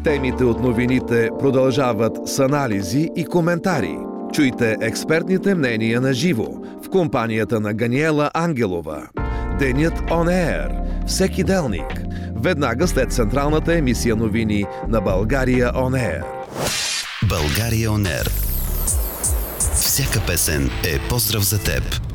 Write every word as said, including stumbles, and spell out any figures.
Темите от новините продължават с анализи и коментари. Чуйте експертните мнения на живо в компанията на Ганиела Ангелова. Денят On Air. Всеки делник. Веднага след централната емисия новини на България On Air. България On Air. Всяка песен е поздрав за теб.